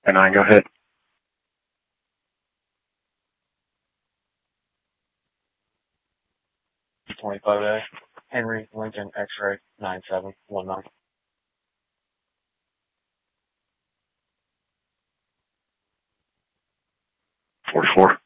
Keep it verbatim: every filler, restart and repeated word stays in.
And I go ahead. twenty-five A, Henry Lincoln X-ray nine seven one nine. forty-four.